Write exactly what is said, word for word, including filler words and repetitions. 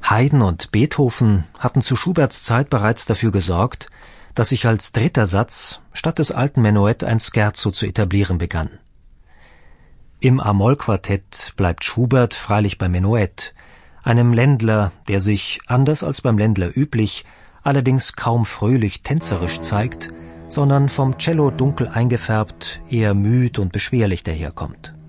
Haydn und Beethoven hatten zu Schuberts Zeit bereits dafür gesorgt, dass sich als dritter Satz statt des alten Menuett ein Scherzo zu etablieren begann. Im A-Moll-Quartett bleibt Schubert freilich beim Menuett, einem Ländler, der sich, anders als beim Ländler üblich, allerdings kaum fröhlich tänzerisch zeigt, sondern vom Cello dunkel eingefärbt, eher müd und beschwerlich daherkommt.